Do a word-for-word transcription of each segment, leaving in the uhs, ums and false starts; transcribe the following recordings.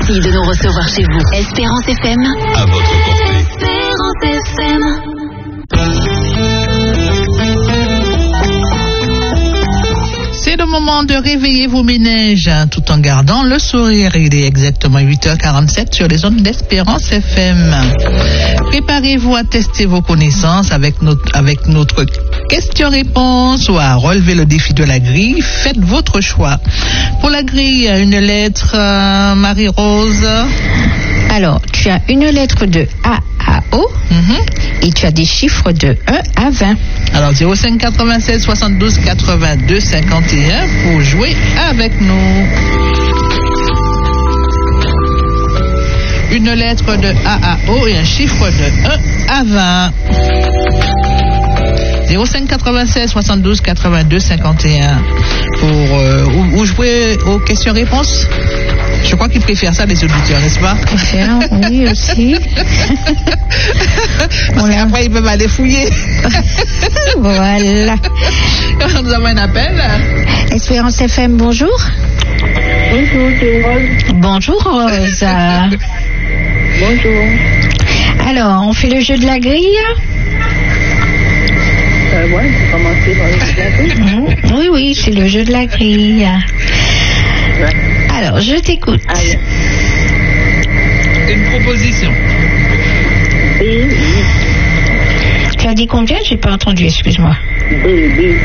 Merci de nous recevoir chez vous. Espérance F M. À votre portée. Espérance F M. C'est le moment de réveiller vos méninges hein, tout en gardant le sourire. Il est exactement huit heures quarante-sept sur les ondes d'Espérance F M. Préparez-vous à tester vos connaissances avec notre, avec notre question-réponse ou à relever le défi de la grille. Faites votre choix. Pour la grille, une lettre, euh, Marie-Rose. Alors, tu as une lettre de A à O mm-hmm. et tu as des chiffres de un à vingt. Alors, zéro cinq quatre-vingt-seize soixante-douze quatre-vingt-deux cinquante et un pour jouer avec nous. Une lettre de A à O et un chiffre de un à vingt. zéro cinq quatre-vingt-seize soixante-douze quatre-vingt-deux cinquante et un pour euh, ou, ou jouer aux questions-réponses. Je crois qu'ils préfèrent ça, les auditeurs, n'est-ce pas? Oui, aussi. Parce voilà. qu'après, ils peuvent aller fouiller. Voilà. Nous avons un appel. Espérance F M, bonjour. Bonjour, c'est Rose. Bonjour, Rose. Bonjour. Alors, on fait le jeu de la grille? Euh, ouais, on peut commencer par le jeu de la grille. Oui, oui, c'est le jeu de la grille. Ouais. Alors, je t'écoute. Allez. Une proposition. B, oui. Tu as dit combien? J'ai pas entendu, excuse-moi. B, B.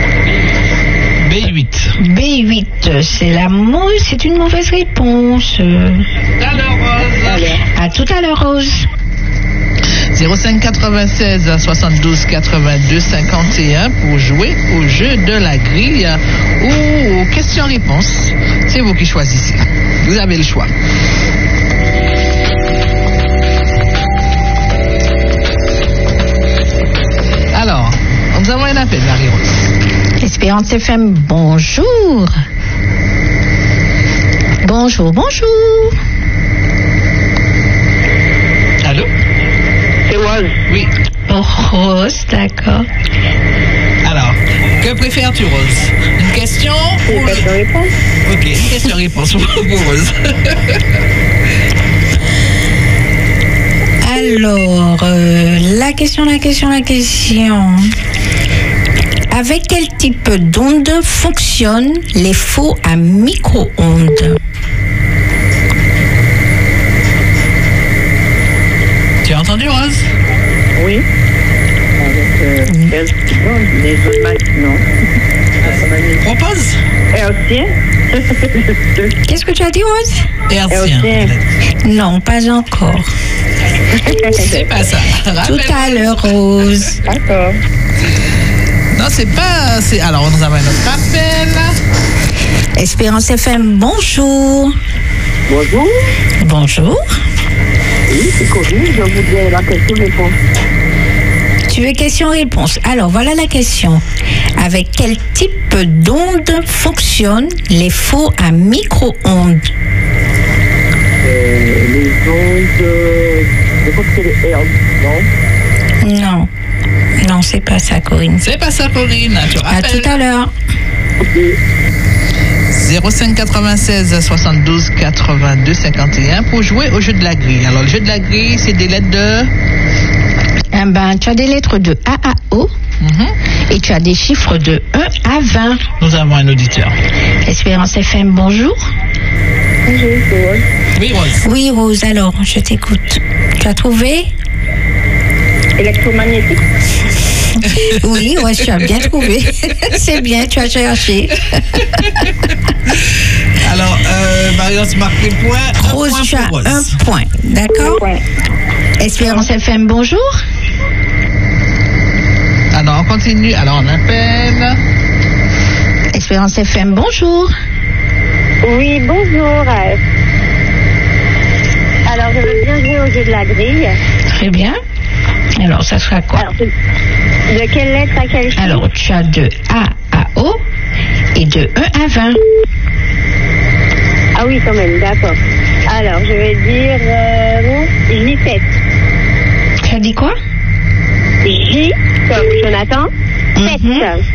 B huit. B huit, c'est la mau- c'est une mauvaise réponse. Alors, Rose. À tout à l'heure, Rose. zéro cinq quatre-vingt-seize soixante-douze quatre-vingt-deux cinquante et un pour jouer au jeu de la grille ou aux questions-réponses. C'est vous qui choisissez. Vous avez le choix. Alors, nous avons un appel, Marie-Rose. Espérance F M, bonjour. Bonjour, bonjour. Allô? C'est Rose. Oui. Oh, Rose, d'accord. Alors, que préfères-tu, Rose? Une question C'est ou... une question-réponse. Ok, une question-réponse pour Rose. Alors, euh, la question, la question, la question. Avec quel type d'onde fonctionnent les fours à micro-ondes? Tu as entendu, Rose? Oui. Avec euh, hertzien, les autres matchs, non. Propose. Hertzien. Qu'est-ce que tu as dit, Rose? Hertzien. Hertzien. Non, pas encore. C'est pas ça. Tout à l'heure, Rose. D'accord. Non, c'est pas... C'est... Alors, nous avons un autre appel. Espérance F M, bonjour. Bonjour. Bonjour. Oui, c'est Corinne, je voudrais la question-réponse. Tu veux question-réponse? Alors, voilà la question. Avec quel type d'onde fonctionnent les fours à micro-ondes? Euh, les ondes... Euh, je crois que c'est les hertz, non? Non. Non, c'est pas ça, Corinne. C'est pas ça, Corinne. Tu À rappelles. tout à l'heure. zéro cinq quatre-vingt-seize soixante-douze quatre-vingt-deux cinquante et un pour jouer au jeu de la grille. Alors, le jeu de la grille, c'est des lettres de... Eh ben, tu as des lettres de A à O Mm-hmm. et tu as des chiffres de un à vingt. Nous avons un auditeur. Espérance F M, bonjour. Bonjour, c'est Rose. Oui, Rose. Oui, Rose, alors, je t'écoute. Tu as trouvé? Électromagnétique. Oui, ouais, tu as bien trouvé. C'est bien, tu as cherché. Alors, euh, Marion, tu marques les points. Un Rose, point tu as pour Rose. un point. D'accord? Ouais. Espérance F M, bonjour. Alors, on continue. Alors, on appelle. Espérance F M, bonjour. Oui, bonjour. Alors, je veux bien jouer au jeu de la grille. Très bien. Alors, ça sera quoi? Alors, de quelle lettre à quelle chiffre? Alors, tu as de A à O et de un à vingt. Ah oui, quand même, d'accord. Alors, je vais dire euh, J sept. Tu as dit quoi? J comme Jonathan, sept. Mhm.